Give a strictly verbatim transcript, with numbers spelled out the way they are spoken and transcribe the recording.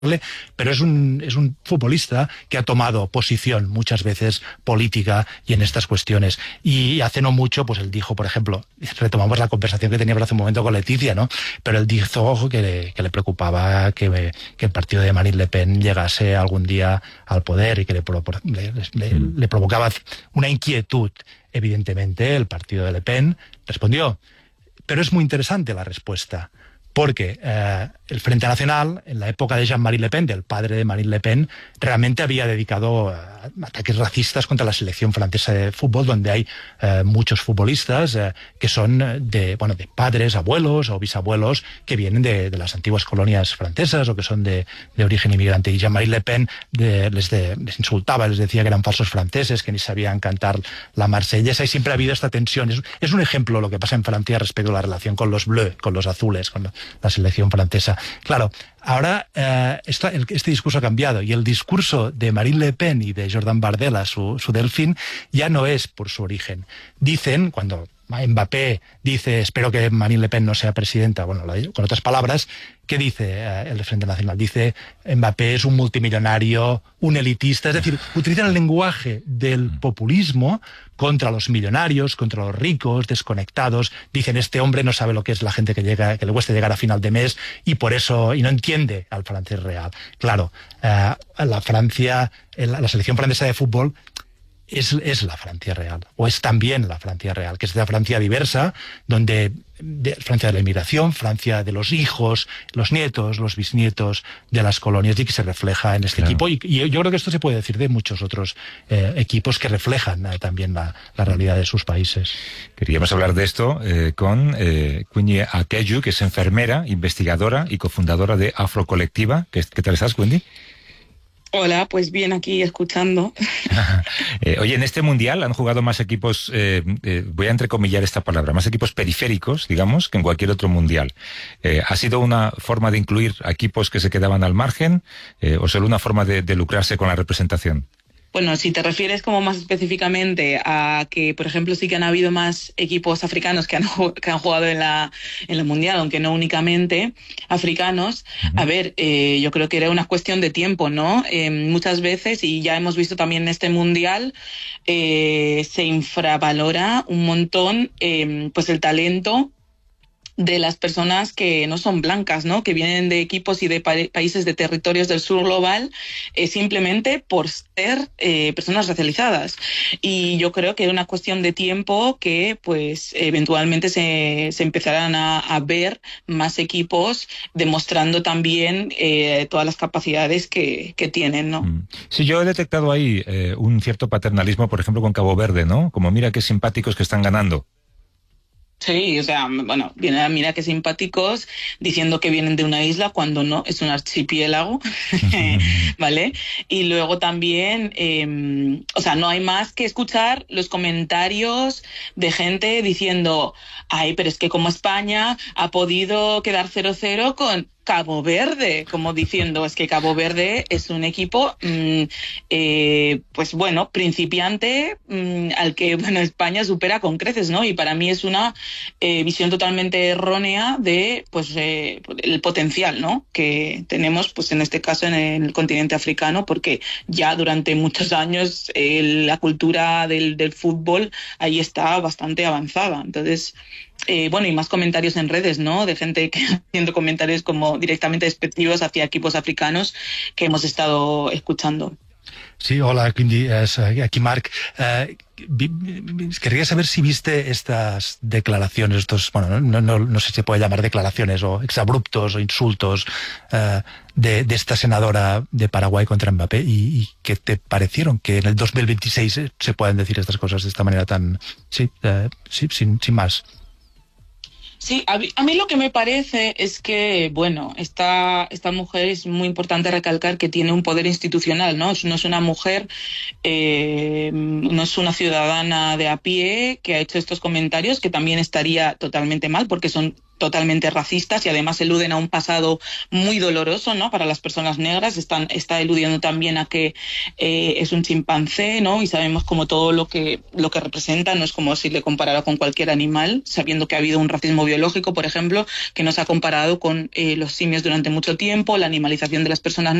pero es un, es un futbolista que ha tomado posición muchas veces política y en estas cuestiones. Y hace no mucho, pues él dijo, por ejemplo, retomamos la conversación que teníamos hace un momento con Leticia, ¿no? Pero él dijo, ojo, que le, que le preocupaba que, que el partido de Marine Le Pen llegase algún día al poder y que le, le, le, le provocaba una inquietud. Evidentemente, el partido de Le Pen respondió. Pero es muy interesante la respuesta. Porque eh, el Frente Nacional, en la época de Jean-Marie Le Pen, del padre de Marine Le Pen, realmente había dedicado eh, ataques racistas contra la selección francesa de fútbol, donde hay eh, muchos futbolistas eh, que son de, bueno, de padres, abuelos o bisabuelos que vienen de, de las antiguas colonias francesas o que son de, de origen inmigrante. Y Jean-Marie Le Pen de, les, de, les insultaba, les decía que eran falsos franceses, que ni sabían cantar la marsellesa, y siempre ha habido esta tensión. Es, es un ejemplo lo que pasa en Francia respecto a la relación con los bleus, con los azules, con la selección francesa. Claro, ahora eh, esta, el, este discurso ha cambiado y el discurso de Marine Le Pen y de Jordan Bardella, su, su delfín, ya no es por su origen. Dicen, cuando Mbappé dice, espero que Marine Le Pen no sea presidenta, bueno, con otras palabras, ¿qué dice eh, el Frente Nacional? Dice, Mbappé es un multimillonario, un elitista, es decir, utilizan el lenguaje del populismo contra los millonarios, contra los ricos, desconectados. Dicen, este hombre no sabe lo que es la gente que llega, que le cuesta llegar a final de mes y por eso, y no entiende al francés real. Claro, eh, la Francia, la selección francesa de fútbol Es, es la Francia real, o es también la Francia real, que es la Francia diversa, donde de, Francia de la inmigración, Francia de los hijos, los nietos, los bisnietos de las colonias, y que se refleja en este claro. equipo. Y, y yo creo que esto se puede decir de muchos otros eh, equipos que reflejan eh, también la, la realidad de sus países. Queríamos hablar de esto eh, con eh, Wendy Akeju, que es enfermera, investigadora y cofundadora de Afrocolectiva. ¿Qué, qué tal estás, Wendy? Hola, pues bien, aquí escuchando. eh, oye, en este mundial han jugado más equipos, eh, eh, voy a entrecomillar esta palabra, más equipos periféricos, digamos, que en cualquier otro mundial. Eh, ¿Ha sido una forma de incluir a equipos que se quedaban al margen eh, o solo una forma de, de lucrarse con la representación? Bueno, si te refieres como más específicamente a que, por ejemplo, sí que han habido más equipos africanos que han, que han jugado en la, en la Mundial, aunque no únicamente africanos, uh-huh. a ver, eh, yo creo que era una cuestión de tiempo, ¿no? Eh, muchas veces, y ya hemos visto también en este Mundial, eh, se infravalora un montón eh, pues el talento de las personas que no son blancas, ¿no? Que vienen de equipos y de pa- países de territorios del sur global eh, simplemente por ser eh, personas racializadas. Y yo creo que era una cuestión de tiempo que pues eventualmente se, se empezarán a, a ver más equipos demostrando también eh, todas las capacidades que, que tienen, ¿no? Sí, yo he detectado ahí eh, un cierto paternalismo, por ejemplo, con Cabo Verde, ¿no? Como mira qué simpáticos que están ganando. Sí, o sea, bueno, vienen, mira qué simpáticos, diciendo que vienen de una isla cuando no, es un archipiélago, ¿vale? Y luego también, eh, o sea, no hay más que escuchar los comentarios de gente diciendo, ay, pero es que como España ha podido quedar cero cero con Cabo Verde, como diciendo, es que Cabo Verde es un equipo, mmm, eh, pues bueno, principiante, mmm, al que, bueno, España supera con creces, ¿no? Y para mí es una eh, visión totalmente errónea de, pues, eh, el potencial, ¿no? Que tenemos, pues, en este caso, en el continente africano, porque ya durante muchos años eh, la cultura del, del fútbol ahí está bastante avanzada. Entonces, Eh, bueno, y más comentarios en redes, ¿no? De gente que haciendo comentarios como directamente despectivos hacia equipos africanos que hemos estado escuchando. Sí, hola, quindi, eh, aquí Marc. Eh, querría saber si viste estas declaraciones, estos, bueno, no, no, no sé si se puede llamar declaraciones o exabruptos o insultos eh, de, de esta senadora de Paraguay contra Mbappé, y, y qué te parecieron que en el dos mil veintiséis se puedan decir estas cosas de esta manera tan, sí, eh, sí, sin, sin más. Sí, a mí, a mí lo que me parece es que, bueno, esta, esta mujer es muy importante recalcar que tiene un poder institucional, ¿no? No es una mujer, eh, no es una ciudadana de a pie que ha hecho estos comentarios, que también estaría totalmente mal, porque son totalmente racistas y además eluden a un pasado muy doloroso, ¿no? Para las personas negras. Están, está eludiendo también a que eh, es un chimpancé, ¿no? Y sabemos como todo lo que, lo que representa, no es como si le comparara con cualquier animal, sabiendo que ha habido un racismo biológico, por ejemplo, que nos ha comparado con eh, los simios durante mucho tiempo, la animalización de las personas